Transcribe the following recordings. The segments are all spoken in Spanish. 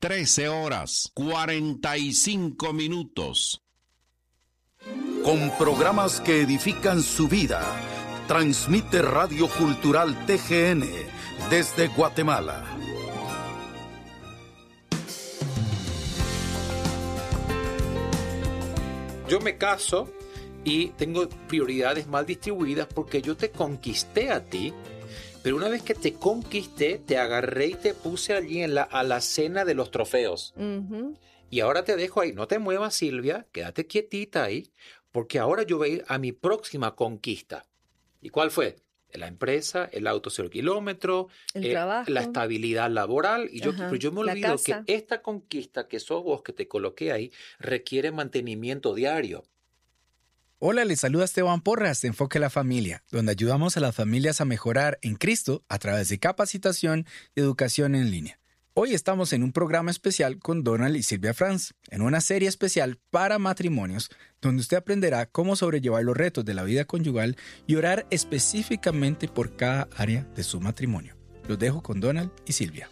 13:45. Con programas que edifican su vida, transmite Radio Cultural TGN desde Guatemala. Yo me caso y tengo prioridades mal distribuidas porque yo te conquisté a ti, pero una vez que te conquisté, te agarré y te puse allí en la alacena de los trofeos. Ujú. Y ahora te dejo ahí. No te muevas, Silvia, quédate quietita ahí, porque ahora yo voy a ir a mi próxima conquista. ¿Y cuál fue? La empresa, el auto 0 kilómetro, El trabajo. la estabilidad laboral. Y Ajá, pero yo me la olvido que casa. esta conquista que sos vos, que te coloqué ahí, requiere mantenimiento diario. Hola, les saluda Esteban Porras de Enfoque a la Familia, donde ayudamos a las familias a mejorar en Cristo a través de capacitación y educación en línea. Hoy estamos en un programa especial con Donald y Silvia Franz, en una serie especial para matrimonios, donde usted aprenderá cómo sobrellevar los retos de la vida conyugal y orar específicamente por cada área de su matrimonio. Los dejo con Donald y Silvia.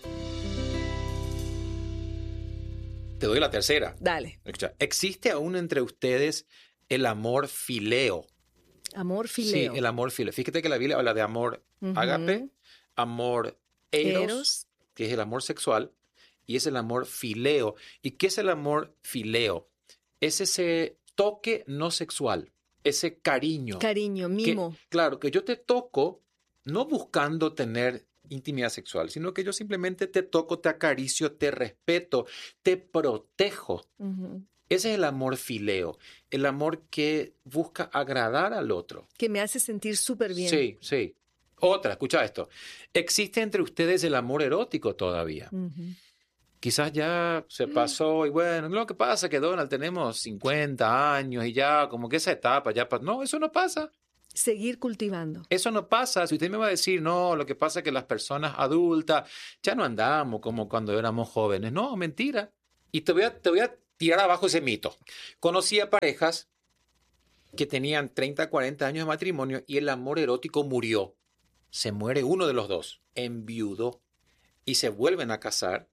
Te doy la tercera. Dale. Escucha, ¿existe aún entre ustedes el amor fileo? Amor fileo. Sí, el amor fileo. Fíjate que la Biblia habla de amor Ujú. ágape, amor eros, Eros. que es el amor sexual, y es el amor fileo. ¿Y qué es el amor fileo? Es ese toque no sexual, ese cariño. Cariño, mimo. Claro, que yo te toco no buscando tener intimidad sexual, sino que yo simplemente te toco, te acaricio, te respeto, te protejo. Ujú. Ese es el amor fileo, el amor que busca agradar al otro. Que me hace sentir súper bien. Sí, sí. Otra, escucha esto. ¿Existe entre ustedes el amor erótico todavía? Ujú. Quizás ya se pasó y bueno, lo que pasa es que Donald tenemos 50 años y ya como que esa etapa ya pasó. No, eso no pasa. Seguir cultivando. Eso no pasa. Si usted me va a decir, no, lo que pasa es que las personas adultas ya no andamos como cuando éramos jóvenes. No, mentira. Y te voy a tirar abajo ese mito. Conocí a parejas que tenían 30, 40 años de matrimonio y el amor erótico murió. Se muere uno de los dos, enviudó, y se vuelven a casar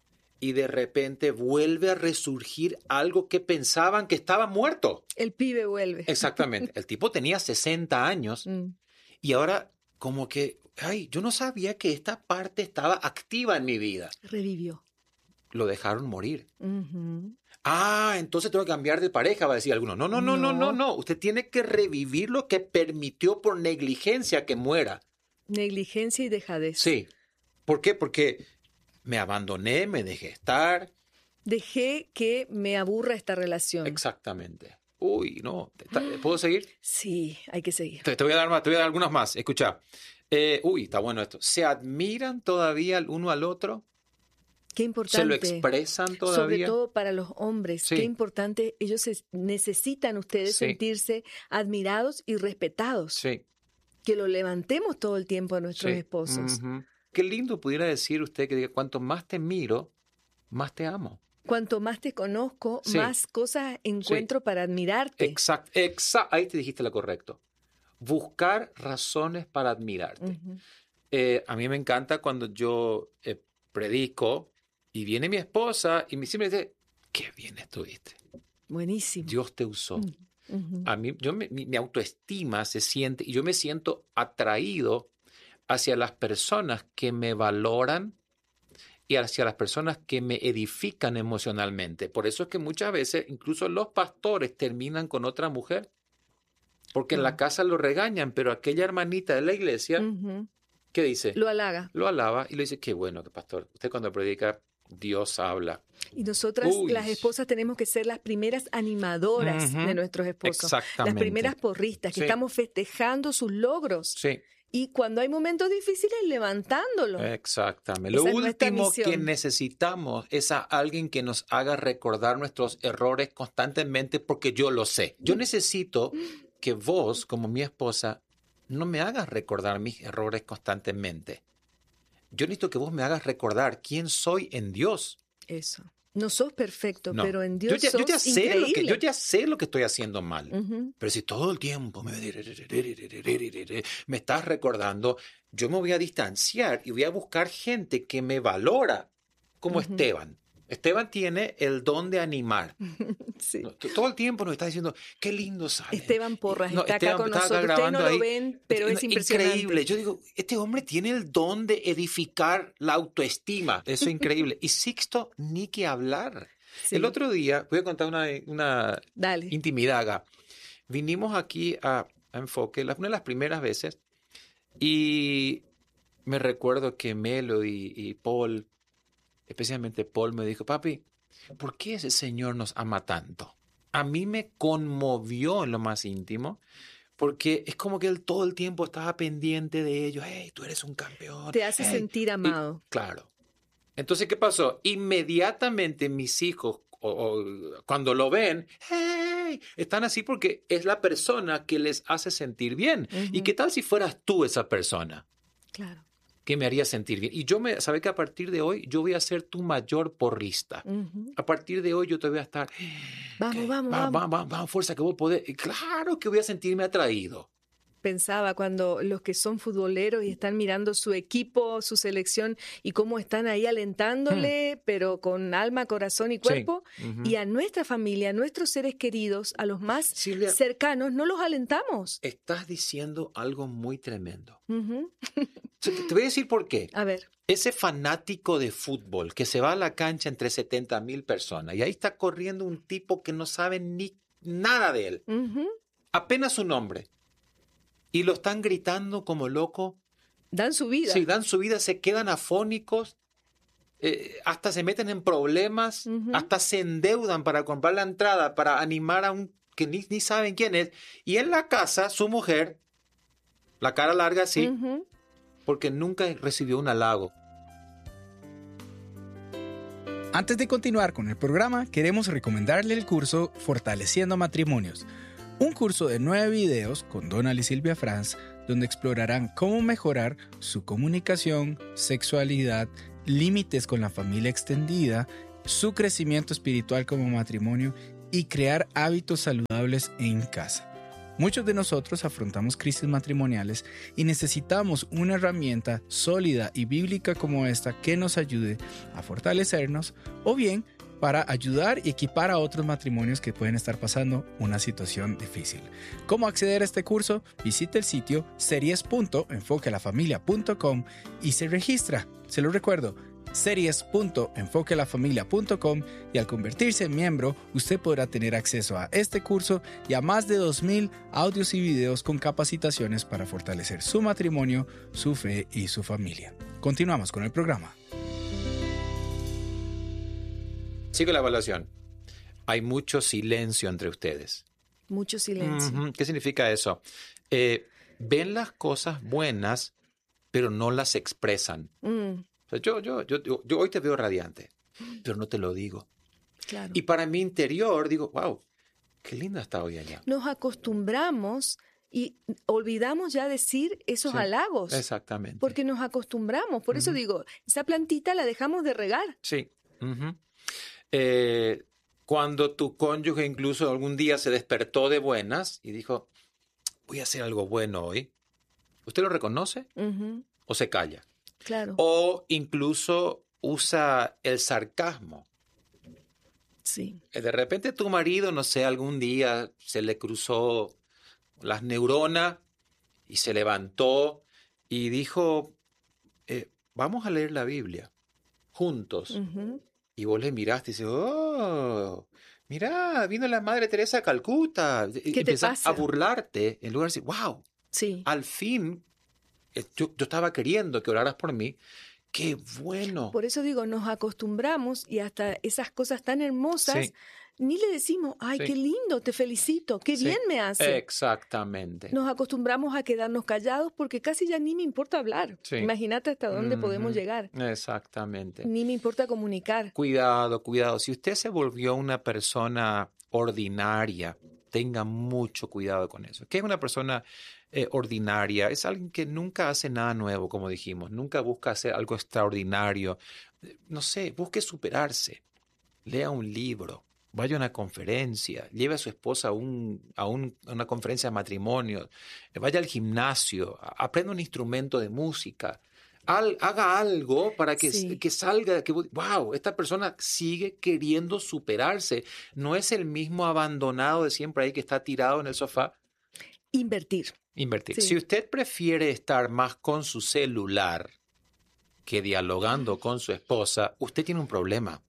y de repente vuelve a resurgir algo que pensaban que estaba muerto. El pibe vuelve. Exactamente. El tipo tenía 60 años Mm. y ahora como que, ay, yo no sabía que esta parte estaba activa en mi vida. Revivió. Lo dejaron morir. Ujú. Ah, entonces tengo que cambiar de pareja, va a decir alguno. No. Usted tiene que revivir lo que permitió por negligencia que muera. Negligencia y dejadez. Sí. ¿Por qué? Porque me abandoné, me dejé estar. Dejé que me aburra esta relación. Exactamente. Uy, no. ¿Puedo seguir? Sí, hay que seguir. Te voy a dar más, te voy a dar algunas más. Escucha. Uy, está bueno esto. ¿Se admiran todavía el uno al otro? Qué importante. ¿Se lo expresan todavía? Sobre todo para los hombres. Sí. Qué importante. Ellos necesitan ustedes Sí. sentirse admirados y respetados. Sí. Que lo levantemos todo el tiempo a nuestros Sí. esposos. Ujú. Qué lindo pudiera decir usted que diga, cuanto más te miro, más te amo. Cuanto más te conozco, Sí. más cosas encuentro para admirarte. Exacto. Ahí te dijiste lo correcto. Buscar razones para admirarte. Ujú. A mí me encanta cuando yo predico y viene mi esposa y siempre dice, qué bien estuviste. Buenísimo. Dios te usó. Ujú. A mí, mi autoestima se siente y yo me siento atraído hacia las personas que me valoran y hacia las personas que me edifican emocionalmente. Por eso es que muchas veces incluso los pastores terminan con otra mujer porque en la casa lo regañan, pero aquella hermanita de la iglesia, Ujú. ¿qué dice? Lo halaga. Lo alaba y le dice, qué bueno, pastor. Usted cuando predica, Dios habla. Y nosotras, Uy. las esposas, tenemos que ser las primeras animadoras Ujú. de nuestros esposos. Exactamente. Las primeras porristas, que Sí. estamos festejando sus logros. Sí, Y cuando hay momentos difíciles, levantándolos. exactamente. Esa Lo es nuestra último que misión. necesitamos es a alguien que nos haga recordar nuestros errores constantemente porque yo lo sé. Yo necesito que vos, como mi esposa, no me hagas recordar mis errores constantemente. Yo necesito que vos me hagas recordar quién soy en Dios. Eso. No sos perfecto, No. pero en Dios yo ya sos sé increíble. yo ya sé lo que estoy haciendo mal. Ujú. Pero si todo el tiempo me estás recordando, yo me voy a distanciar y voy a buscar gente que me valora, como Ujú. Esteban. Esteban tiene el don de animar. Sí. Todo el tiempo nos está diciendo, qué lindo sale. Esteban Porras está Esteban acá con está nosotros. Ustedes grabando no lo ahí. ven, pero es impresionante. Increíble. Yo digo, este hombre tiene el don de edificar la autoestima. Eso es increíble. Y Sixto, ni que hablar. Sí. El otro día, voy a contar una Dale. intimidad acá. Vinimos aquí a Enfoque, una de las primeras veces, y me recuerdo que Melody y Paul, especialmente Paul, me dijo, papi, ¿por qué ese señor nos ama tanto? A mí me conmovió en lo más íntimo, porque es como que él todo el tiempo estaba pendiente de ellos. Hey, tú eres un campeón. Te hace hey. sentir amado. Claro. Entonces, ¿qué pasó? Inmediatamente mis hijos, cuando lo ven, hey, están así porque es la persona que les hace sentir bien. ¿Y qué tal si fueras tú esa persona? Claro. Que me haría sentir bien. Y sabes que a partir de hoy yo voy a ser tu mayor porrista. A partir de hoy yo te voy a estar... Vamos, fuerza, que vos podés. Y claro que voy a sentirme atraído. Pensaba cuando los que son futboleros y están mirando su equipo, su selección y cómo están ahí alentándole, pero con alma, corazón y cuerpo. Sí. Y a nuestra familia, a nuestros seres queridos, a los más Silvia, cercanos, no los alentamos. Estás diciendo algo muy tremendo. Te voy a decir por qué. A ver. Ese fanático de fútbol que se va a la cancha entre 70,000 personas y ahí está corriendo un tipo que no sabe ni nada de él. Apenas su nombre. Y lo están gritando como loco. Dan su vida. Sí, dan su vida, se quedan afónicos, hasta se meten en problemas, hasta se endeudan para comprar la entrada, para animar a un que ni saben quién es. Y en la casa, su mujer, la cara larga así, porque nunca recibió un halago. Antes de continuar con el programa, queremos recomendarle el curso Fortaleciendo Matrimonios. Un curso de 9 videos con Donald y Silvia Franz, donde explorarán cómo mejorar su comunicación, sexualidad, límites con la familia extendida, su crecimiento espiritual como matrimonio y crear hábitos saludables en casa. Muchos de nosotros afrontamos crisis matrimoniales y necesitamos una herramienta sólida y bíblica como esta que nos ayude a fortalecernos o bien para ayudar y equipar a otros matrimonios que pueden estar pasando una situación difícil. ¿Cómo acceder a este curso? Visite el sitio series.enfoquealafamilia.com y se registra. Se lo recuerdo, series.enfoquealafamilia.com, y al convertirse en miembro, usted podrá tener acceso a este curso y a más de 2,000 audios y videos con capacitaciones para fortalecer su matrimonio, su fe y su familia. Continuamos con el programa. Sigue la evaluación. Hay mucho silencio entre ustedes. Mucho silencio. ¿Qué significa eso? Ven las cosas buenas, pero no las expresan. O sea, yo hoy te veo radiante, pero no te lo digo. Claro. Y para mi interior digo, wow, qué linda está hoy allá. Nos acostumbramos y olvidamos ya decir esos halagos. Exactamente. Porque nos acostumbramos. Por eso digo, esa plantita la dejamos de regar. Sí. Cuando tu cónyuge incluso algún día se despertó de buenas y dijo, voy a hacer algo bueno hoy, ¿usted lo reconoce o se calla? Claro. O incluso usa el sarcasmo. Sí. De repente tu marido, no sé, algún día se le cruzó las neuronas y se levantó y dijo, vamos a leer la Biblia juntos. Y vos le miraste y dices, oh, mirá, vino la Madre Teresa de Calcuta. ¿Qué te Empezás pasa? a burlarte en lugar de decir, wow, Sí. al fin, yo estaba queriendo que oraras por mí. ¡Qué bueno! Por eso digo, nos acostumbramos y hasta esas cosas tan hermosas, Sí. ni le decimos, ay, Sí. qué lindo, te felicito, qué Sí, bien me hace. Exactamente. Nos acostumbramos a quedarnos callados porque casi ya ni me importa hablar. Sí. Imagínate hasta dónde podemos llegar. Exactamente. Ni me importa comunicar. Cuidado. Si usted se volvió una persona ordinaria, tenga mucho cuidado con eso. ¿Qué es una persona ordinaria? Es alguien que nunca hace nada nuevo, como dijimos. Nunca busca hacer algo extraordinario. No sé, busque superarse. Lea un libro. Vaya a una conferencia. Lleve a su esposa a una conferencia de matrimonio. Vaya al gimnasio. Aprenda un instrumento de música. haga algo para que salga, wow, esta persona sigue queriendo superarse. No es el mismo abandonado de siempre ahí que está tirado en el sofá. Invertir. Sí. Si usted prefiere estar más con su celular que dialogando con su esposa, usted tiene un problema.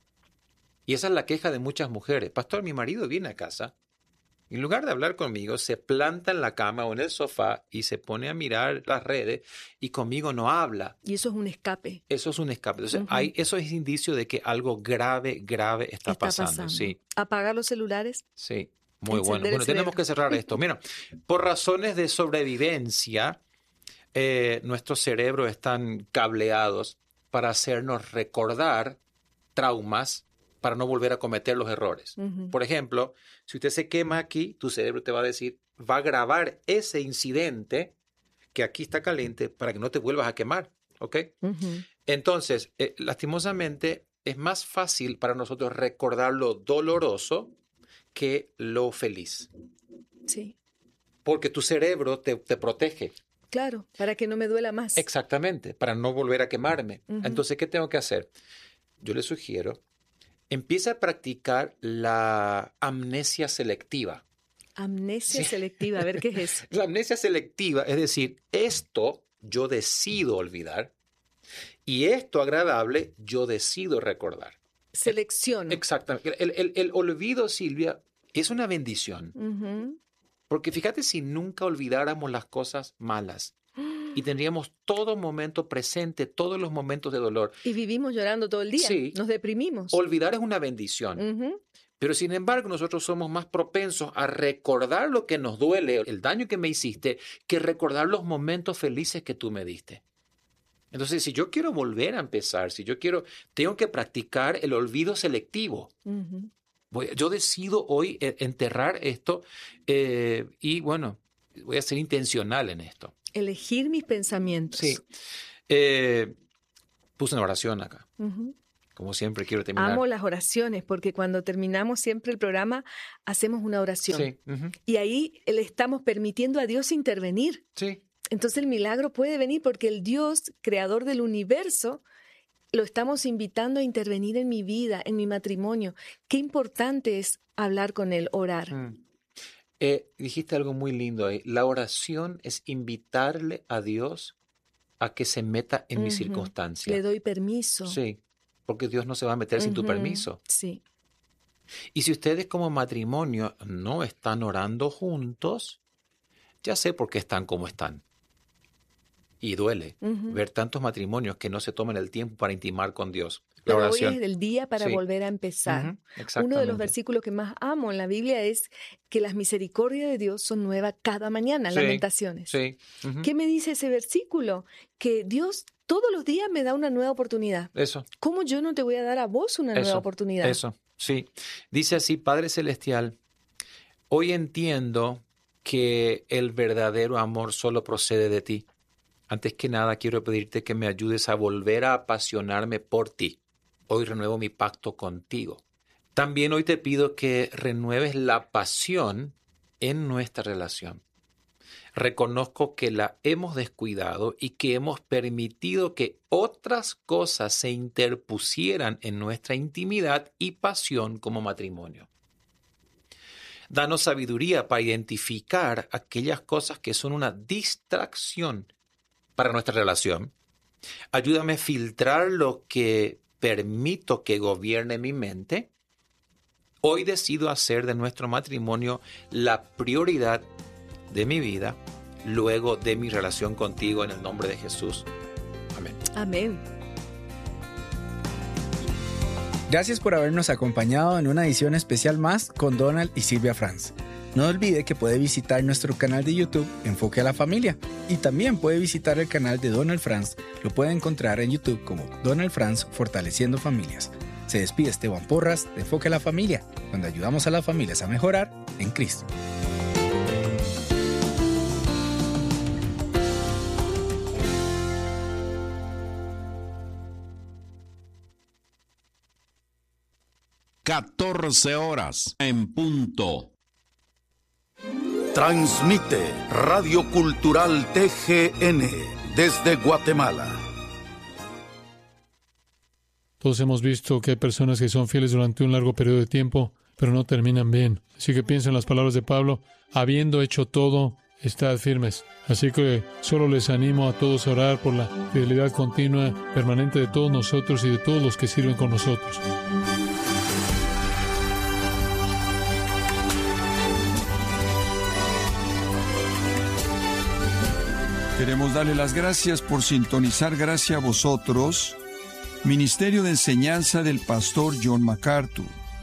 Y esa es la queja de muchas mujeres. Pastor, mi marido viene a casa. En lugar de hablar conmigo, se planta en la cama o en el sofá y se pone a mirar las redes y conmigo no habla. Y eso es un escape. Entonces, eso es indicio de que algo grave está pasando. Sí. ¿Apagar los celulares? Sí, muy bueno. Bueno, tenemos que cerrar esto. Mira, por razones de sobrevivencia, nuestros cerebros están cableados para hacernos recordar traumas para no volver a cometer los errores. Por ejemplo, si usted se quema aquí, tu cerebro te va a decir, va a grabar ese incidente que aquí está caliente para que no te vuelvas a quemar, ¿ok? Entonces, lastimosamente, es más fácil para nosotros recordar lo doloroso que lo feliz. Sí. Porque tu cerebro te protege. Claro, para que no me duela más. Exactamente, para no volver a quemarme. Entonces, ¿qué tengo que hacer? Yo le sugiero, empieza a practicar la amnesia selectiva. Amnesia selectiva, a ver qué es eso. La amnesia selectiva, es decir, esto yo decido olvidar y esto agradable yo decido recordar. Selecciono. Exactamente. El olvido, Silvia, es una bendición. Porque fíjate si nunca olvidáramos las cosas malas. Y tendríamos todo momento presente, todos los momentos de dolor. Y vivimos llorando todo el día. Sí. Nos deprimimos. Olvidar es una bendición. Pero sin embargo, nosotros somos más propensos a recordar lo que nos duele, el daño que me hiciste, que recordar los momentos felices que tú me diste. Entonces, si yo quiero volver a empezar, tengo que practicar el olvido selectivo. Yo decido hoy enterrar esto y bueno, voy a ser intencional en esto. Elegir mis pensamientos. Sí. Puse una oración acá. Como siempre quiero terminar. Amo las oraciones porque cuando terminamos siempre el programa hacemos una oración. Sí. Y ahí le estamos permitiendo a Dios intervenir. Sí. Entonces el milagro puede venir porque el Dios, creador del universo, lo estamos invitando a intervenir en mi vida, en mi matrimonio. Qué importante es hablar con Él, orar. Dijiste algo muy lindo ahí. La oración es invitarle a Dios a que se meta en mi circunstancia. Le doy permiso. Sí, porque Dios no se va a meter sin tu permiso. Sí. Y si ustedes como matrimonio no están orando juntos, ya sé por qué están como están. Y duele ver tantos matrimonios que no se toman el tiempo para intimar con Dios. La Pero oración. hoy es el día para volver a empezar. Uno de los versículos que más amo en la Biblia es que las misericordias de Dios son nuevas cada mañana, Lamentaciones. Sí. ¿Qué me dice ese versículo? Que Dios todos los días me da una nueva oportunidad. Eso. ¿Cómo yo no te voy a dar a vos una nueva oportunidad? Eso, sí. Dice así, Padre Celestial, hoy entiendo que el verdadero amor solo procede de ti. Antes que nada, quiero pedirte que me ayudes a volver a apasionarme por ti. Hoy renuevo mi pacto contigo. También hoy te pido que renueves la pasión en nuestra relación. Reconozco que la hemos descuidado y que hemos permitido que otras cosas se interpusieran en nuestra intimidad y pasión como matrimonio. Danos sabiduría para identificar aquellas cosas que son una distracción para nuestra relación. Ayúdame a filtrar lo que permito que gobierne mi mente. Hoy decido hacer de nuestro matrimonio la prioridad de mi vida, luego de mi relación contigo, en el nombre de Jesús. Amén. Amén. Gracias por habernos acompañado en una edición especial más con Donald y Silvia Franz. No olvide que puede visitar nuestro canal de YouTube Enfoque a la Familia y también puede visitar el canal de Donald Franz. Lo puede encontrar en YouTube como Donald Franz Fortaleciendo Familias. Se despide Esteban Porras de Enfoque a la Familia, donde ayudamos a las familias a mejorar en Cristo. (14:00 en punto). Transmite Radio Cultural TGN desde Guatemala. Todos hemos visto que hay personas que son fieles durante un largo periodo de tiempo, pero no terminan bien. Así que piensen en las palabras de Pablo: habiendo hecho todo, estad firmes. Así que solo les animo a todos a orar por la fidelidad continua, permanente de todos nosotros y de todos los que sirven con nosotros. Queremos darle las gracias por sintonizar Gracia a Vosotros, Ministerio de Enseñanza del Pastor John MacArthur.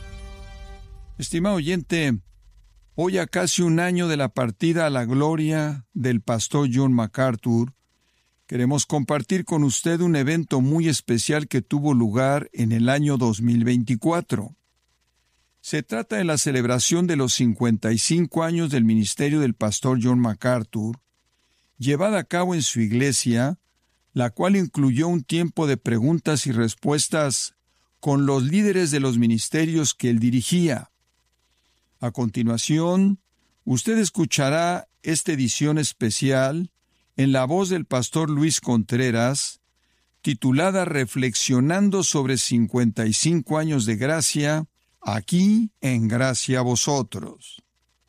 Estimado oyente, hoy, a casi un año de la partida a la gloria del Pastor John MacArthur, queremos compartir con usted un evento muy especial que tuvo lugar en el año 2024. Se trata de la celebración de los 55 años del ministerio del Pastor John MacArthur, llevada a cabo en su iglesia, la cual incluyó un tiempo de preguntas y respuestas con los líderes de los ministerios que él dirigía. A continuación, usted escuchará esta edición especial en la voz del pastor Luis Contreras, titulada Reflexionando sobre 55 años de gracia, aquí en Gracia a Vosotros.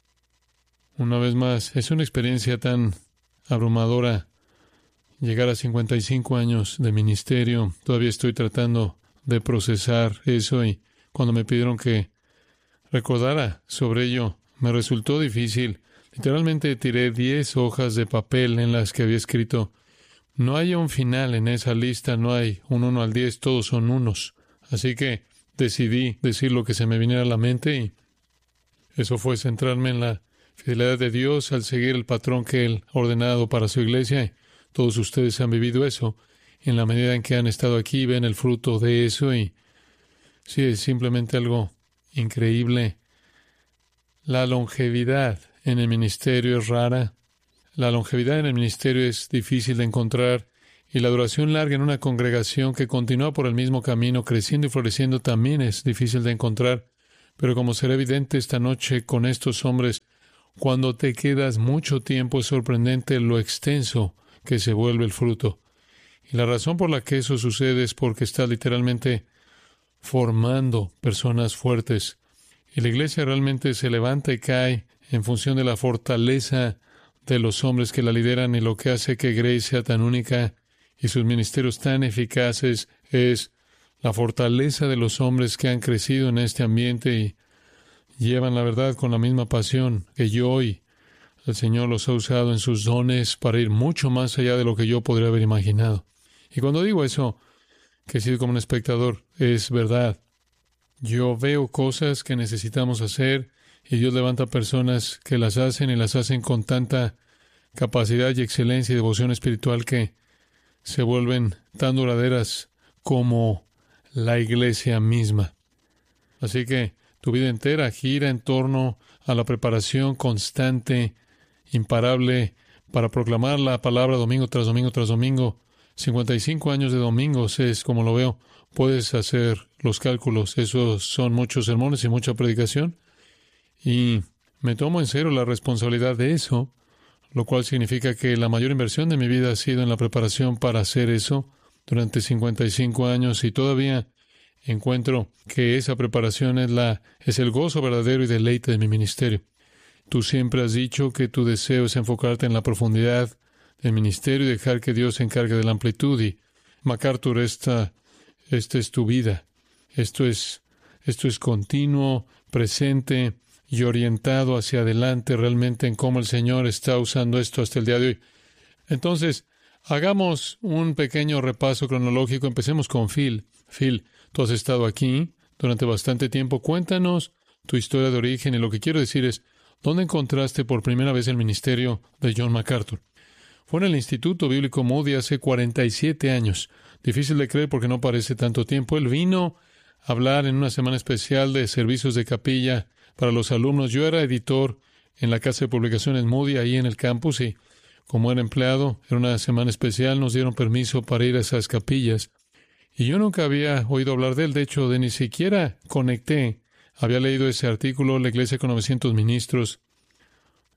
Una vez más, es una experiencia tan abrumadora llegar a 55 años de ministerio. Todavía estoy tratando de procesar eso, y cuando me pidieron que recordara sobre ello, me resultó difícil. Literalmente tiré 10 hojas de papel en las que había escrito: no hay un final en esa lista, no hay un 1 al 10, todos son unos. Así que decidí decir lo que se me viniera a la mente, y eso fue centrarme en la fidelidad de Dios al seguir el patrón que Él ha ordenado para su iglesia. Todos ustedes han vivido eso. En la medida en que han estado aquí, ven el fruto de eso, y sí, es simplemente algo increíble. La longevidad en el ministerio es rara. La longevidad en el ministerio es difícil de encontrar, y la duración larga en una congregación que continúa por el mismo camino, creciendo y floreciendo, también es difícil de encontrar. Pero como será evidente esta noche con estos hombres, cuando te quedas mucho tiempo es sorprendente lo extenso que se vuelve el fruto. Y la razón por la que eso sucede es porque está literalmente formando personas fuertes. Y la iglesia realmente se levanta y cae en función de la fortaleza de los hombres que la lideran, y lo que hace que Grace sea tan única y sus ministerios tan eficaces es la fortaleza de los hombres que han crecido en este ambiente y llevan la verdad con la misma pasión que yo, y el Señor los ha usado en sus dones para ir mucho más allá de lo que yo podría haber imaginado. Y cuando digo eso, que he sido como un espectador, es verdad. Yo veo cosas que necesitamos hacer, y Dios levanta personas que las hacen, y las hacen con tanta capacidad y excelencia y devoción espiritual que se vuelven tan duraderas como la iglesia misma. Así que tu vida entera gira en torno a la preparación constante, imparable, para proclamar la palabra domingo tras domingo tras domingo. 55 años de domingos es como lo veo. Puedes hacer los cálculos. Esos son muchos sermones y mucha predicación. Y me tomo en serio la responsabilidad de eso, lo cual significa que la mayor inversión de mi vida ha sido en la preparación para hacer eso durante 55 años, y todavía encuentro que esa preparación es el gozo verdadero y deleite de mi ministerio. Tú siempre has dicho que tu deseo es enfocarte en la profundidad del ministerio y dejar que Dios se encargue de la amplitud. Y MacArthur, esta es tu vida. Esto es continuo, presente y orientado hacia adelante realmente en cómo el Señor está usando esto hasta el día de hoy. Entonces, hagamos un pequeño repaso cronológico. Empecemos con Phil. Phil, tú has estado aquí durante bastante tiempo. Cuéntanos tu historia de origen, y lo que quiero decir es, ¿dónde encontraste por primera vez el ministerio de John MacArthur? Fue en el Instituto Bíblico Moody hace 47 años. Difícil de creer porque no parece tanto tiempo. Él vino a hablar en una semana especial de servicios de capilla para los alumnos. Yo era editor en la casa de publicaciones Moody, ahí en el campus, y como era empleado, era una semana especial, nos dieron permiso para ir a esas capillas. Y yo nunca había oído hablar de él. De hecho, ni siquiera conecté. Había leído ese artículo, La Iglesia con 900 ministros,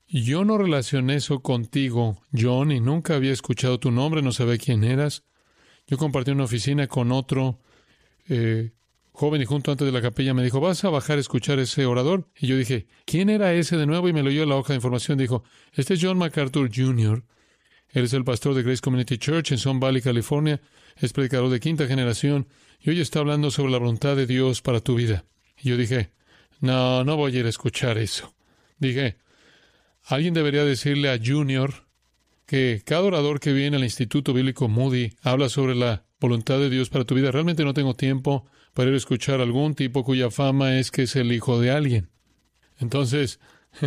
yo no relacioné eso contigo, John, y nunca había escuchado tu nombre, no sabía quién eras. Yo compartí una oficina con otro joven y junto antes de la capilla me dijo, ¿vas a bajar a escuchar ese orador? Y yo dije, ¿quién era ese de nuevo? Y me leyó la hoja de información. Dijo, este es John MacArthur Jr., él es el pastor de Grace Community Church en Sun Valley, California. Es predicador de 5ª generación y hoy está hablando sobre la voluntad de Dios para tu vida. Y yo dije, no voy a ir a escuchar eso. Dije, alguien debería decirle a Junior que cada orador que viene al Instituto Bíblico Moody habla sobre la voluntad de Dios para tu vida. Realmente no tengo tiempo para ir a escuchar a algún tipo cuya fama es que es el hijo de alguien. Entonces,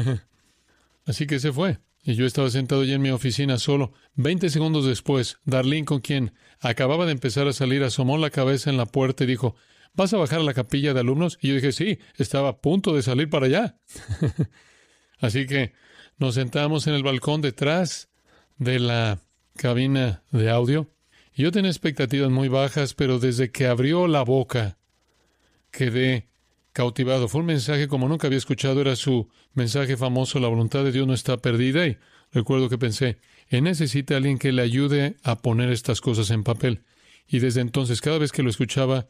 así que se fue. Y yo estaba sentado ya en mi oficina solo. 20 segundos después, Darlene, con quien acababa de empezar a salir, asomó la cabeza en la puerta y dijo, ¿vas a bajar a la capilla de alumnos? Y yo dije, sí, estaba a punto de salir para allá. Así que nos sentamos en el balcón detrás de la cabina de audio. Y yo tenía expectativas muy bajas, pero desde que abrió la boca, quedé cautivado. Fue un mensaje como nunca había escuchado. Era su mensaje famoso, la voluntad de Dios no está perdida. Y recuerdo que pensé, él necesita a alguien que le ayude a poner estas cosas en papel. Y desde entonces, cada vez que lo escuchaba,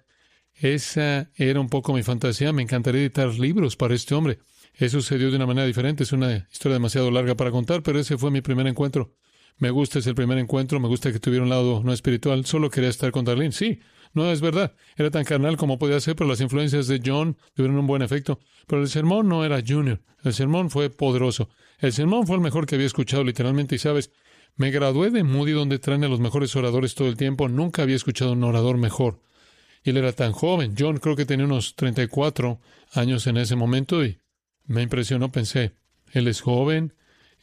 esa era un poco mi fantasía. Me encantaría editar libros para este hombre. Eso sucedió de una manera diferente. Es una historia demasiado larga para contar, pero ese fue mi primer encuentro. Me gusta ese primer encuentro. Me gusta que tuviera un lado no espiritual. Solo quería estar con Darlene. Sí, no es verdad. Era tan carnal como podía ser, pero las influencias de John tuvieron un buen efecto. Pero el sermón no era Junior. El sermón fue poderoso. El sermón fue el mejor que había escuchado literalmente. Y sabes, me gradué de Moody, donde traen a los mejores oradores todo el tiempo. Nunca había escuchado un orador mejor. Y él era tan joven. John creo que tenía unos 34 años en ese momento y me impresionó. Pensé, él es joven,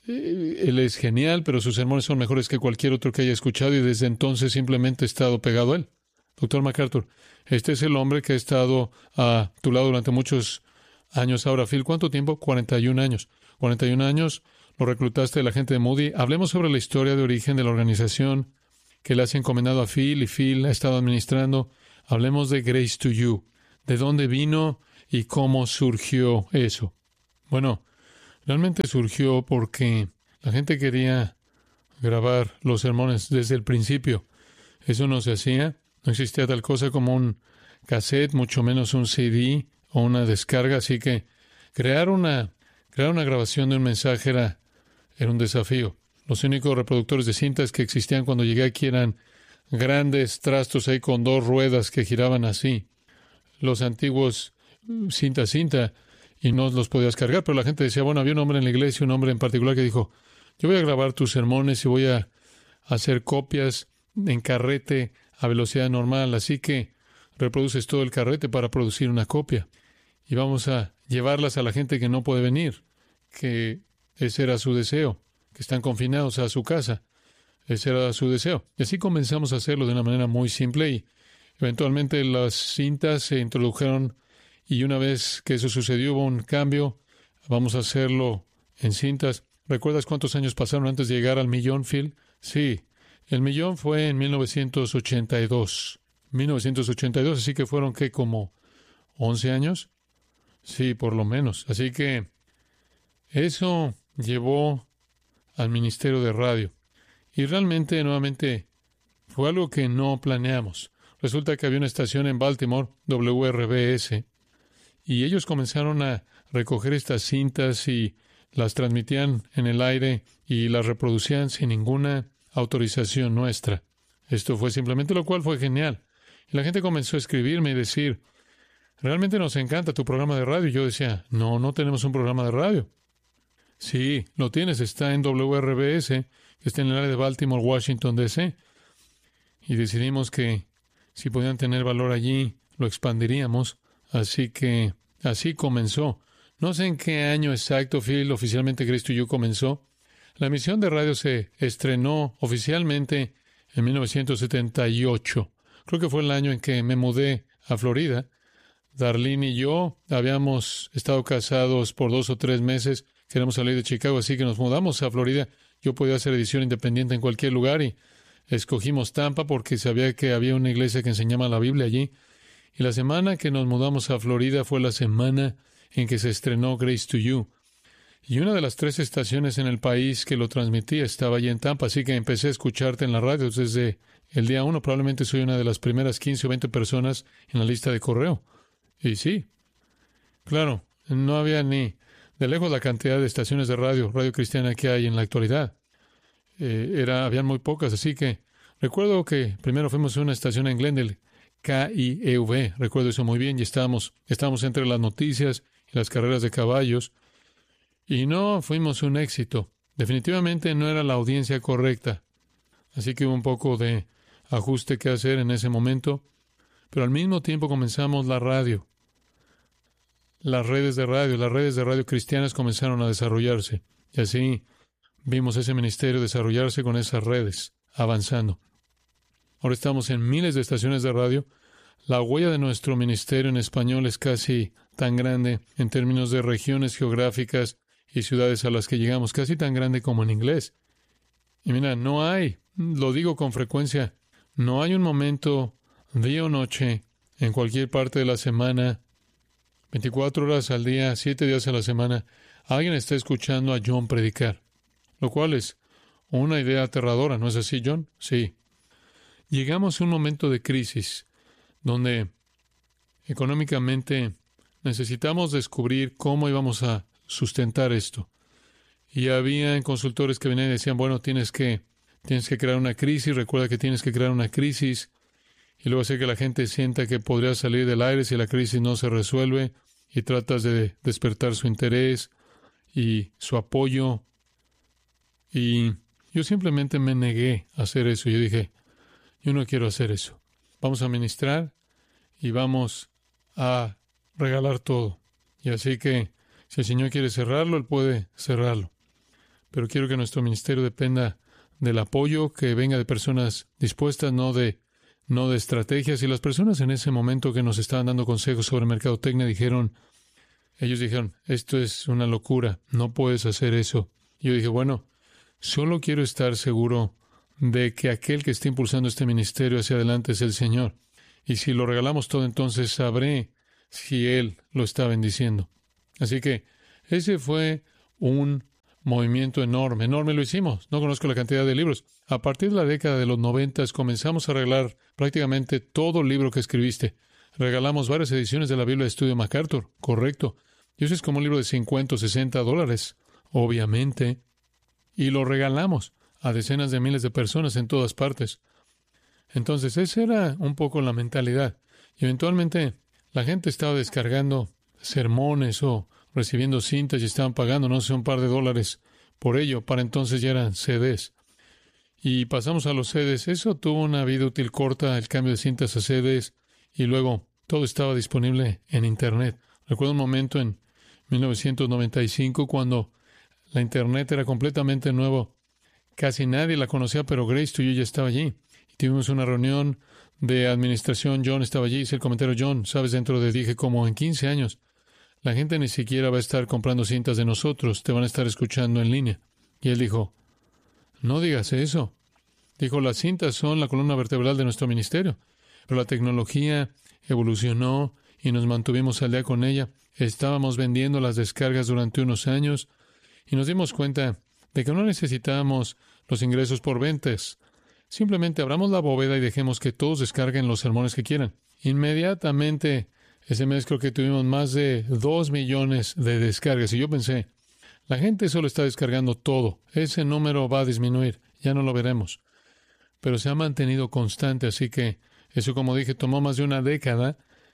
él es genial, pero sus sermones son mejores que cualquier otro que haya escuchado y desde entonces simplemente he estado pegado a él. Doctor MacArthur, este es el hombre que ha estado a tu lado durante muchos años ahora. Phil, ¿cuánto tiempo? 41 años. 41 años, lo reclutaste de la gente de Moody. Hablemos sobre la historia de origen de la organización que le has encomendado a Phil y Phil ha estado administrando. Hablemos de Grace to You, de dónde vino y cómo surgió eso. Bueno, realmente surgió porque la gente quería grabar los sermones desde el principio. Eso no se hacía. No existía tal cosa como un cassette, mucho menos un CD o una descarga. Así que crear una grabación de un mensaje era un desafío. Los únicos reproductores de cintas que existían cuando llegué aquí eran grandes trastos ahí con 2 ruedas que giraban así. Los antiguos cinta, y no los podías cargar, pero la gente decía, bueno, había un hombre en la iglesia, un hombre en particular que dijo, yo voy a grabar tus sermones y voy a hacer copias en carrete a velocidad normal, así que reproduces todo el carrete para producir una copia. Y vamos a llevarlas a la gente que no puede venir, que ese era su deseo, que están confinados a su casa. Ese era su deseo. Y así comenzamos a hacerlo de una manera muy simple y eventualmente las cintas se introdujeron y una vez que eso sucedió hubo un cambio. Vamos a hacerlo en cintas. ¿Recuerdas cuántos años pasaron antes de llegar al millón, Phil? Sí, el millón fue en 1982. 1982, así que fueron, ¿qué? ¿Como 11 años? Sí, por lo menos. Así que eso llevó al Ministerio de Radio. Y realmente, nuevamente, fue algo que no planeamos. Resulta que había una estación en Baltimore, WRBS, y ellos comenzaron a recoger estas cintas y las transmitían en el aire y las reproducían sin ninguna autorización nuestra. Esto fue simplemente, lo cual fue genial. Y la gente comenzó a escribirme y decir, realmente nos encanta tu programa de radio. Y yo decía, no tenemos un programa de radio. Sí, lo tienes, está en WRBS, que está en el área de Baltimore, Washington, D.C. Y decidimos que si podían tener valor allí, lo expandiríamos. Así que así comenzó. No sé en qué año exacto, Phil, oficialmente Grace to You comenzó. La emisión de radio se estrenó oficialmente en 1978. Creo que fue el año en que me mudé a Florida. Darlene y yo habíamos estado casados por 2 o 3 meses. Queremos salir de Chicago, así que nos mudamos a Florida. Yo podía hacer edición independiente en cualquier lugar y escogimos Tampa porque sabía que había una iglesia que enseñaba la Biblia allí. Y la semana que nos mudamos a Florida fue la semana en que se estrenó Grace to You. Y una de las 3 estaciones en el país que lo transmitía estaba allí en Tampa, así que empecé a escucharte en la radio desde el día 1. Probablemente soy una de las primeras 15 o 20 personas en la lista de correo. Y sí, claro, no había ni de lejos la cantidad de estaciones de radio cristiana que hay en la actualidad. Habían muy pocas, así que recuerdo que primero fuimos a una estación en Glendale, KIEV, recuerdo eso muy bien, y estábamos entre las noticias y las carreras de caballos, y no fuimos un éxito. Definitivamente no era la audiencia correcta, así que hubo un poco de ajuste que hacer en ese momento, pero al mismo tiempo comenzamos la radio. Las redes de radio cristianas comenzaron a desarrollarse, y así vimos ese ministerio desarrollarse con esas redes, avanzando. Ahora estamos en miles de estaciones de radio. La huella de nuestro ministerio en español es casi tan grande en términos de regiones geográficas y ciudades a las que llegamos, casi tan grande como en inglés. Y mira, lo digo con frecuencia, no hay un momento, día o noche, en cualquier parte de la semana, 24 horas al día, 7 días a la semana, alguien está escuchando a John predicar. Lo cual es una idea aterradora, ¿no es así, John? Sí. Llegamos a un momento de crisis donde económicamente necesitamos descubrir cómo íbamos a sustentar esto. Y había consultores que venían y decían, bueno, tienes que crear una crisis, recuerda que tienes que crear una crisis, y luego hacer que la gente sienta que podría salir del aire si la crisis no se resuelve, y tratas de despertar su interés y su apoyo. Y yo simplemente me negué a hacer eso. Yo dije, yo no quiero hacer eso. Vamos a ministrar y vamos a regalar todo. Y así que, si el Señor quiere cerrarlo, Él puede cerrarlo. Pero quiero que nuestro ministerio dependa del apoyo que venga de personas dispuestas, no de estrategias. Y las personas en ese momento que nos estaban dando consejos sobre mercadotecnia ellos dijeron, esto es una locura, no puedes hacer eso. Y yo dije, bueno, solo quiero estar seguro de que aquel que está impulsando este ministerio hacia adelante es el Señor. Y si lo regalamos todo, entonces sabré si Él lo está bendiciendo. Así que ese fue un movimiento enorme lo hicimos. No conozco la cantidad de libros. A partir de la década de los 90 comenzamos a regalar prácticamente todo el libro que escribiste. Regalamos varias ediciones de la Biblia de Estudio MacArthur, correcto. Y eso es como un libro de $50 o $60, obviamente. Y lo regalamos a decenas de miles de personas en todas partes. Entonces, esa era un poco la mentalidad. Y eventualmente, la gente estaba descargando sermones o recibiendo cintas y estaban pagando, no sé, un par de dólares por ello. Para entonces ya eran CDs. Y pasamos a los CDs. Eso tuvo una vida útil corta, el cambio de cintas a CDs. Y luego, todo estaba disponible en Internet. Recuerdo un momento en 1995 cuando la Internet era completamente nuevo. Casi nadie la conocía, pero Grace, tú y yo ya estaba allí. Y tuvimos una reunión de administración. John estaba allí. Hice el comentario, John, sabes, dije como en 15 años, la gente ni siquiera va a estar comprando cintas de nosotros. Te van a estar escuchando en línea. Y él dijo, no digas eso. Dijo, las cintas son la columna vertebral de nuestro ministerio. Pero la tecnología evolucionó y nos mantuvimos al día con ella. Estábamos vendiendo las descargas durante unos años y nos dimos cuenta de que no necesitábamos los ingresos por ventas. Simplemente abramos la bóveda y dejemos que todos descarguen los sermones que quieran. Inmediatamente, ese mes creo que tuvimos más de 2 millones de descargas. Y yo pensé, la gente solo está descargando todo. Ese número va a disminuir. Ya no lo veremos. Pero se ha mantenido constante, así que eso, como dije, tomó más de una década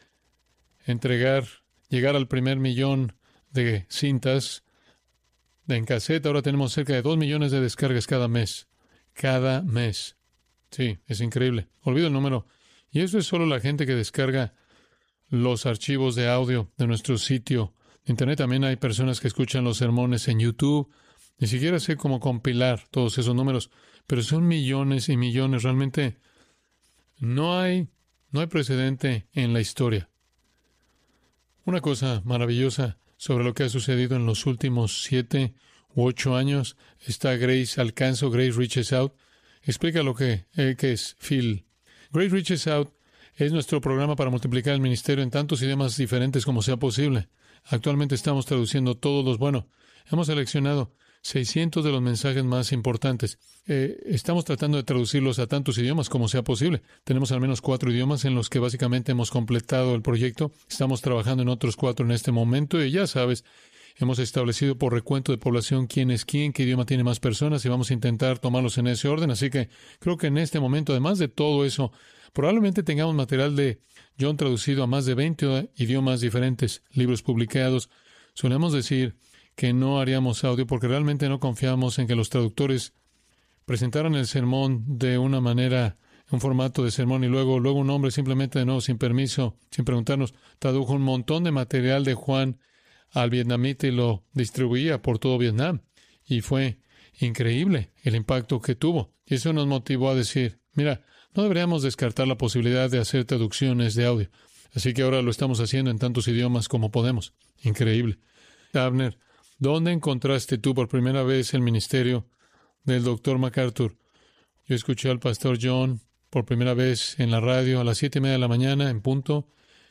llegar al primer millón de cintas en cassette. Ahora tenemos cerca de 2 millones de descargas cada mes. Cada mes. Sí, es increíble. Olvido el número. Y eso es solo la gente que descarga los archivos de audio de nuestro sitio de Internet. También hay personas que escuchan los sermones en YouTube. Ni siquiera sé cómo compilar todos esos números, pero son millones y millones. Realmente no hay precedente en la historia. Una cosa maravillosa sobre lo que ha sucedido en los últimos 7 u 8 años está Grace Reaches Out. Explica lo que es Phil. Grace Reaches Out Es nuestro programa para multiplicar el ministerio en tantos idiomas diferentes como sea posible. Actualmente estamos traduciendo todos los, hemos seleccionado 600 de los mensajes más importantes. Estamos tratando de traducirlos a tantos idiomas como sea posible. Tenemos al menos 4 idiomas en los que básicamente hemos completado el proyecto. Estamos trabajando en otros 4 en este momento y ya sabes, hemos establecido por recuento de población quién es quién, qué idioma tiene más personas y vamos a intentar tomarlos en ese orden. Así que creo que en este momento, además de todo eso, probablemente tengamos material de John traducido a más de 20 idiomas diferentes, libros publicados. Solemos decir que no haríamos audio porque realmente no confiamos en que los traductores presentaran el sermón de una manera, un formato de sermón, y luego un hombre simplemente de nuevo, sin permiso, sin preguntarnos, tradujo un montón de material de Juan al vietnamita y lo distribuía por todo Vietnam. Y fue increíble el impacto que tuvo. Y eso nos motivó a decir, mira, no deberíamos descartar la posibilidad de hacer traducciones de audio. Así que ahora lo estamos haciendo en tantos idiomas como podemos. Increíble. Abner, ¿dónde encontraste tú por primera vez el ministerio del Dr. MacArthur? Yo escuché al pastor John por primera vez en la radio a las 7:30 de la mañana en punto,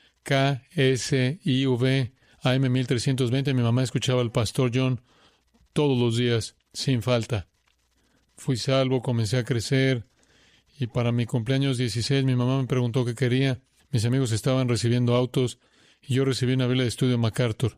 KSIV, AM 1320. Mi mamá escuchaba al pastor John todos los días, sin falta. Fui salvo, comencé a crecer, y para mi cumpleaños 16 mi mamá me preguntó qué quería. Mis amigos estaban recibiendo autos y yo recibí una Biblia de estudio MacArthur,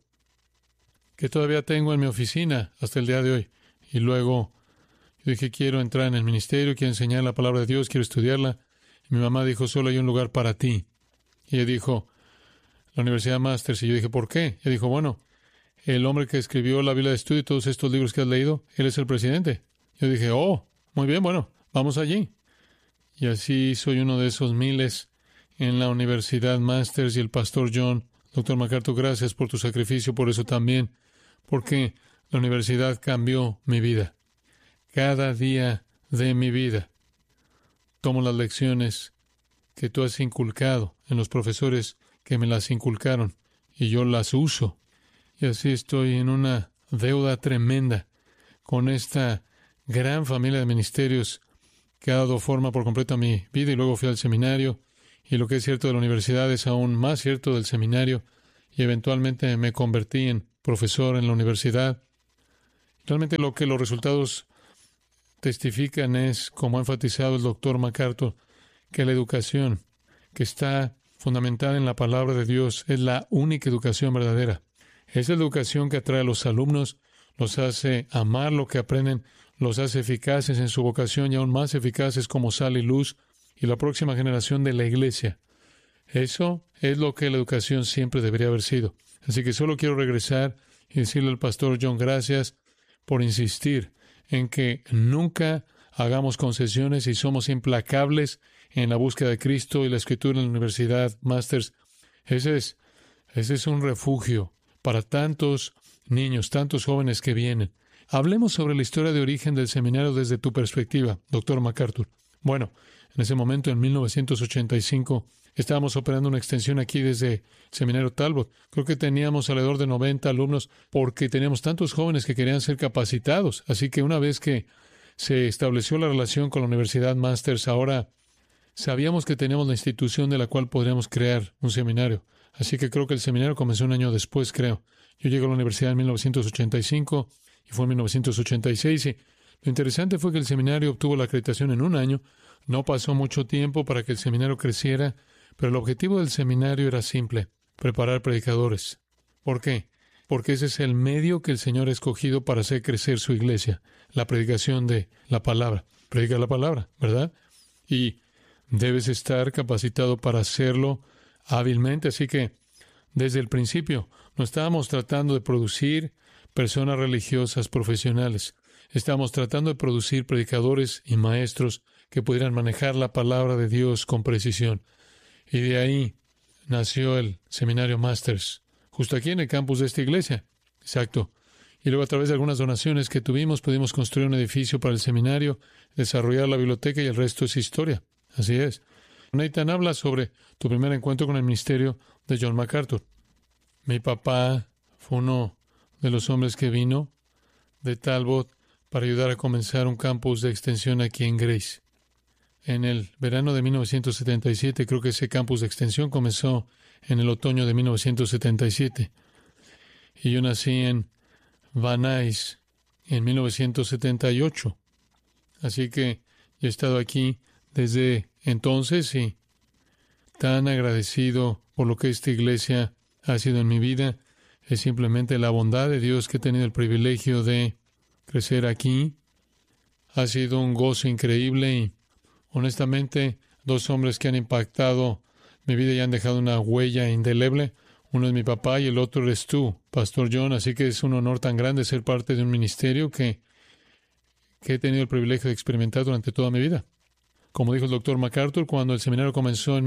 que todavía tengo en mi oficina hasta el día de hoy. Y luego yo dije, quiero entrar en el ministerio, quiero enseñar la palabra de Dios, quiero estudiarla. Y mi mamá dijo, solo hay un lugar para ti. Y ella dijo, la Universidad Masters. Y yo dije, ¿por qué? Ella dijo, bueno, el hombre que escribió la Biblia de estudio y todos estos libros que has leído, él es el presidente. Yo dije, oh, muy bien, bueno, vamos allí. Y así soy uno de esos miles en la Universidad Masters. Y el pastor John, Dr. MacArthur, gracias por tu sacrificio, por eso también, porque la universidad cambió mi vida. Cada día de mi vida tomo las lecciones que tú has inculcado en los profesores que me las inculcaron y yo las uso. Y así estoy en una deuda tremenda con esta gran familia de ministerios que ha dado forma por completo a mi vida. Y luego fui al seminario, y lo que es cierto de la universidad es aún más cierto del seminario, y eventualmente me convertí en profesor en la universidad. Realmente lo que los resultados testifican es, como ha enfatizado el Dr. MacArthur, que la educación que está fundamentada en la palabra de Dios es la única educación verdadera. Es la educación que atrae a los alumnos, los hace amar lo que aprenden, los hace eficaces en su vocación y aún más eficaces como sal y luz y la próxima generación de la iglesia. Eso es lo que la educación siempre debería haber sido. Así que solo quiero regresar y decirle al pastor John gracias por insistir en que nunca hagamos concesiones y somos implacables en la búsqueda de Cristo y la escritura en la Universidad Masters. Ese es un refugio para tantos niños, tantos jóvenes que vienen. Hablemos sobre la historia de origen del seminario desde tu perspectiva, Dr. MacArthur. Bueno, en ese momento, en 1985, estábamos operando una extensión aquí desde el Seminario Talbot. Creo que teníamos alrededor de 90 alumnos porque teníamos tantos jóvenes que querían ser capacitados. Así que una vez que se estableció la relación con la Universidad Masters, ahora sabíamos que teníamos la institución de la cual podríamos crear un seminario. Así que creo que el seminario comenzó un año después, creo. Yo llegué a la universidad en 1985 y fue en 1986. Y lo interesante fue que el seminario obtuvo la acreditación en un año. No pasó mucho tiempo para que el seminario creciera, pero el objetivo del seminario era simple: preparar predicadores. ¿Por qué? Porque ese es el medio que el Señor ha escogido para hacer crecer su iglesia, la predicación de la palabra. Predica la palabra, ¿verdad? Y debes estar capacitado para hacerlo hábilmente. Así que desde el principio no estábamos tratando de producir personas religiosas profesionales. Estábamos tratando de producir predicadores y maestros que pudieran manejar la palabra de Dios con precisión. Y de ahí nació el Seminario Masters, justo aquí en el campus de esta iglesia. Exacto. Y luego, a través de algunas donaciones que tuvimos, pudimos construir un edificio para el seminario, desarrollar la biblioteca y el resto es historia. Así es. Nathan, habla sobre tu primer encuentro con el ministerio de John MacArthur. Mi papá fue uno de los hombres que vino de Talbot para ayudar a comenzar un campus de extensión aquí en Grace. en el verano de 1977. Creo que ese campus de extensión comenzó en el otoño de 1977. Y yo nací en Van Nuys en 1978. Así que yo he estado aquí desde entonces y tan agradecido por lo que esta iglesia ha sido en mi vida. Es simplemente la bondad de Dios que he tenido el privilegio de crecer aquí. Ha sido un gozo increíble y, honestamente, 2 hombres que han impactado mi vida y han dejado una huella indeleble. Uno es mi papá y el otro eres tú, Pastor John. Así que es un honor tan grande ser parte de un ministerio que he tenido el privilegio de experimentar durante toda mi vida. Como dijo el Dr. MacArthur, cuando el seminario comenzó en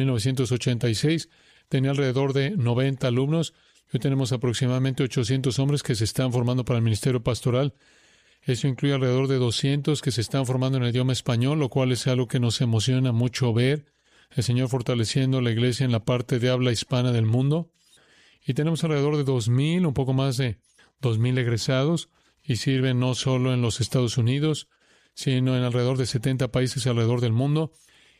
1986, tenía alrededor de 90 alumnos. Hoy tenemos aproximadamente 800 hombres que se están formando para el ministerio pastoral. Eso incluye alrededor de 200 que se están formando en el idioma español, lo cual es algo que nos emociona mucho ver. El Señor fortaleciendo la iglesia en la parte de habla hispana del mundo. Y tenemos alrededor de 2,000, un poco más de 2,000 egresados, y sirven no solo en los Estados Unidos, sino en alrededor de 70 países alrededor del mundo.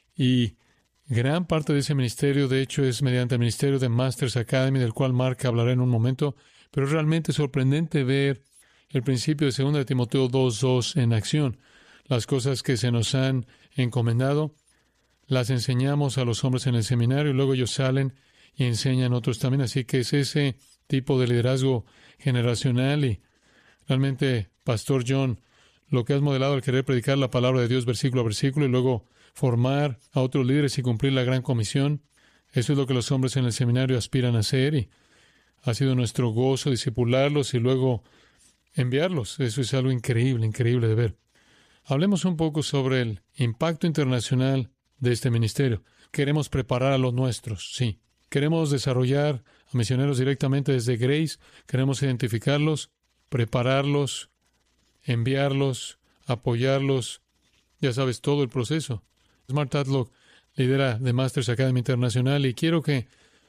Y gran parte de ese ministerio, de hecho, es mediante el ministerio de Masters Academy, del cual Mark hablará en un momento. Pero es realmente sorprendente ver el principio de 2 de Timoteo 2:2 en acción. Las cosas que se nos han encomendado, las enseñamos a los hombres en el seminario y luego ellos salen y enseñan a otros también. Así que es ese tipo de liderazgo generacional. Y realmente, Pastor John, lo que has modelado al querer predicar la palabra de Dios versículo a versículo y luego formar a otros líderes y cumplir la gran comisión, eso es lo que los hombres en el seminario aspiran a hacer, y ha sido nuestro gozo discipularlos y luego enviarlos. Eso es algo increíble, increíble de ver. Hablemos un poco sobre el impacto internacional de este ministerio. Queremos preparar a los nuestros, sí. Queremos desarrollar a misioneros directamente desde Grace. Queremos identificarlos, prepararlos, enviarlos, apoyarlos. Ya sabes, todo el proceso. Smart Tadlock lidera The Masters Academy Internacional y quiero que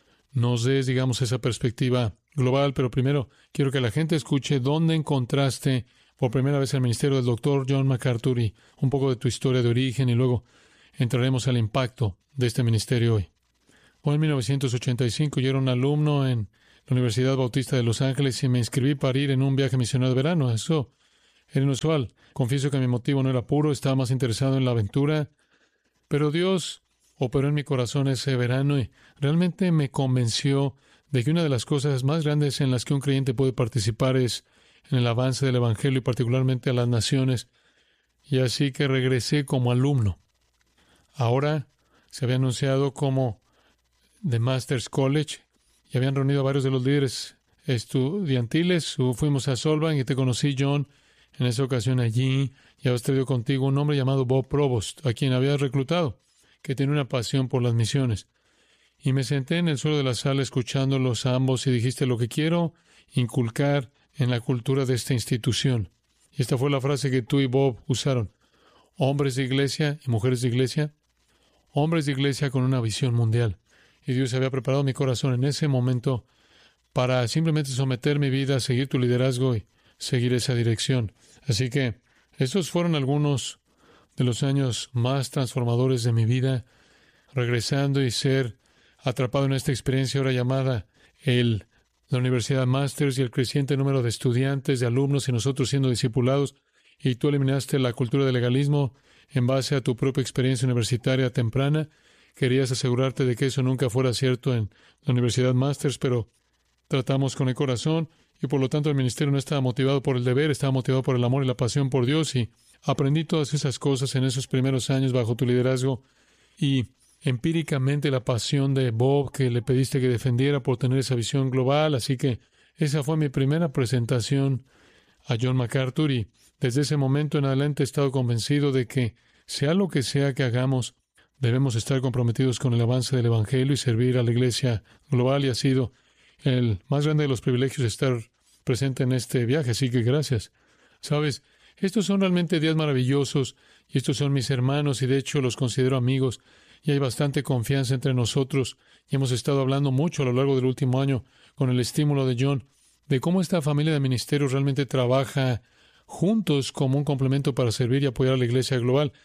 nos des, digamos, esa perspectiva global, pero primero quiero que la gente escuche dónde encontraste por primera vez el ministerio del Dr. John MacArthur y un poco de tu historia de origen, y luego entraremos al impacto de este ministerio hoy. Hoy en 1985 yo era un alumno en la Universidad Bautista de Los Ángeles y me inscribí para ir en un viaje misionero de verano. Eso era inusual. Confieso que mi motivo no era puro, estaba más interesado en la aventura, pero Dios operó en mi corazón ese verano y realmente me convenció de que una de las cosas más grandes en las que un creyente puede participar es en el avance del Evangelio y particularmente a las naciones. Y así que regresé como alumno. Ahora se había anunciado como The Masters College y habían reunido a varios de los líderes estudiantiles. Fuimos a Solvang y te conocí, John, en esa ocasión allí. Y habías traído contigo un hombre llamado Bob Provost, a quien habías reclutado, que tiene una pasión por las misiones. Y me senté en el suelo de la sala escuchándolos a ambos y dijiste: lo que quiero inculcar en la cultura de esta institución. Y esta fue la frase que tú y Bob usaron: hombres de iglesia y mujeres de iglesia, hombres de iglesia con una visión mundial. Y Dios había preparado mi corazón en ese momento para simplemente someter mi vida a seguir tu liderazgo y seguir esa dirección. Así que estos fueron algunos de los años más transformadores de mi vida, regresando y ser atrapado en esta experiencia ahora llamada la Universidad Masters y el creciente número de estudiantes, de alumnos y nosotros siendo discipulados. Y tú eliminaste la cultura del legalismo en base a tu propia experiencia universitaria temprana. Querías asegurarte de que eso nunca fuera cierto en la Universidad Masters, pero tratamos con el corazón y por lo tanto el ministerio no estaba motivado por el deber, estaba motivado por el amor y la pasión por Dios, y aprendí todas esas cosas en esos primeros años bajo tu liderazgo y empíricamente la pasión de Bob que le pediste que defendiera por tener esa visión global. Así que esa fue mi primera presentación a John MacArthur y desde ese momento en adelante he estado convencido de que sea lo que sea que hagamos, debemos estar comprometidos con el avance del Evangelio y servir a la iglesia global, y ha sido el más grande de los privilegios estar presente en este viaje. Así que gracias. Sabes, estos son realmente días maravillosos y estos son mis hermanos y de hecho los considero amigos y hay bastante confianza entre nosotros y hemos estado hablando mucho a lo largo del último año con el estímulo de John de cómo esta familia de ministerios realmente trabaja juntos como un complemento para servir y apoyar a la iglesia global.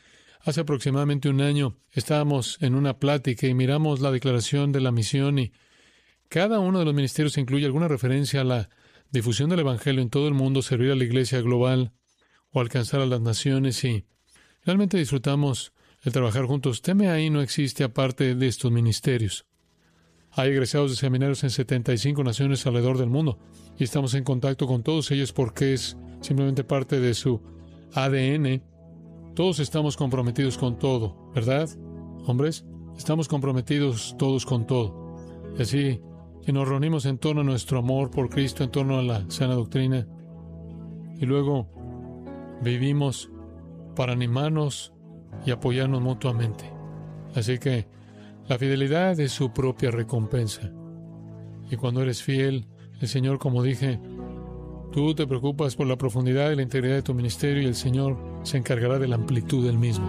Hace aproximadamente un año estábamos en una plática y miramos la declaración de la misión y cada uno de los ministerios incluye alguna referencia a la difusión del Evangelio en todo el mundo, servir a la iglesia global o alcanzar a las naciones, y realmente disfrutamos el trabajar juntos. Teme ahí no existe aparte de estos ministerios. Hay egresados de seminarios en 75 naciones alrededor del mundo y estamos en contacto con todos ellos porque es simplemente parte de su ADN. Todos estamos comprometidos con todo, ¿verdad, hombres? Estamos comprometidos todos con todo. Y así que nos reunimos en torno a nuestro amor por Cristo, en torno a la sana doctrina. Y luego vivimos para animarnos y apoyarnos mutuamente. Así que la fidelidad es su propia recompensa. Y cuando eres fiel, el Señor, como dije, tú te preocupas por la profundidad y la integridad de tu ministerio y el Señor se encargará de la amplitud del mismo.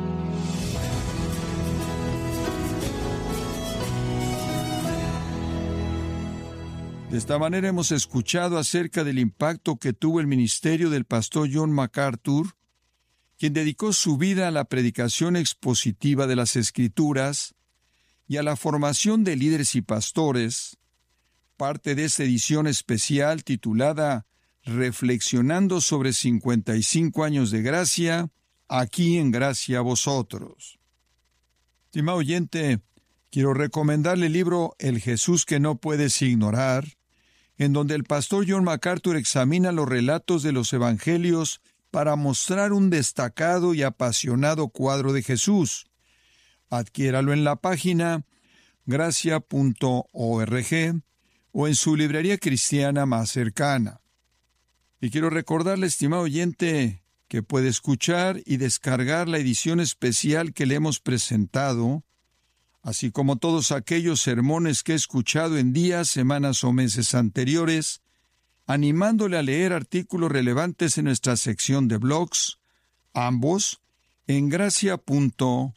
De esta manera hemos escuchado acerca del impacto que tuvo el ministerio del pastor John MacArthur, quien dedicó su vida a la predicación expositiva de las Escrituras y a la formación de líderes y pastores, parte de esta edición especial titulada Reflexionando sobre 55 años de gracia, aquí en Gracia a Vosotros. Estimado oyente, quiero recomendarle el libro El Jesús que no puedes ignorar, en donde el pastor John MacArthur examina los relatos de los evangelios para mostrar un destacado y apasionado cuadro de Jesús. Adquiéralo en la página gracia.org o en su librería cristiana más cercana. Y quiero recordarle, estimado oyente, que puede escuchar y descargar la edición especial que le hemos presentado, así como todos aquellos sermones que he escuchado en días, semanas o meses anteriores, animándole a leer artículos relevantes en nuestra sección de blogs, ambos en gracia.org.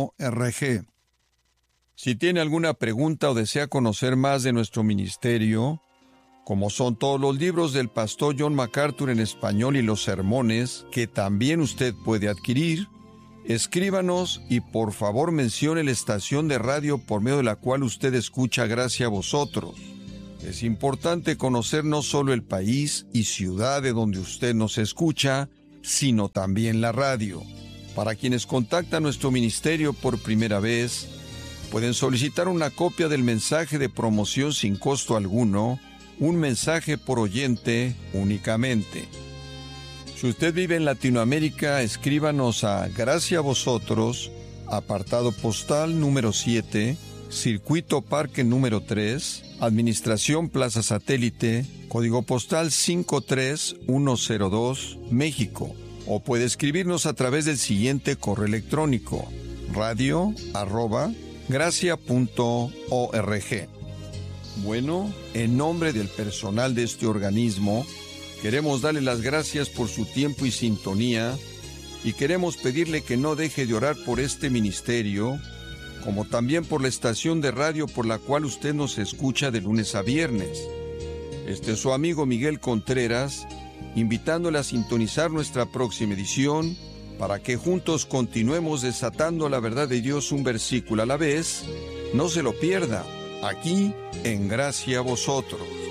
Si tiene alguna pregunta o desea conocer más de nuestro ministerio, como son todos los libros del pastor John MacArthur en español y los sermones, que también usted puede adquirir, escríbanos y por favor mencione la estación de radio por medio de la cual usted escucha Gracia a Vosotros. Es importante conocer no solo el país y ciudad de donde usted nos escucha, sino también la radio. Para quienes contactan nuestro ministerio por primera vez, pueden solicitar una copia del mensaje de promoción sin costo alguno, un mensaje por oyente únicamente. Si usted vive en Latinoamérica, escríbanos a Gracia a Vosotros, apartado postal número 7, Circuito Parque número 3, Administración Plaza Satélite, código postal 53102, México. O puede escribirnos a través del siguiente correo electrónico: radio@gracia.org. Bueno, en nombre del personal de este organismo, queremos darle las gracias por su tiempo y sintonía, y queremos pedirle que no deje de orar por este ministerio, como también por la estación de radio por la cual usted nos escucha de lunes a viernes. Este es su amigo Miguel Contreras, invitándole a sintonizar nuestra próxima edición, para que juntos continuemos desatando la verdad de Dios un versículo a la vez. No se lo pierda, aquí en Gracia a Vosotros.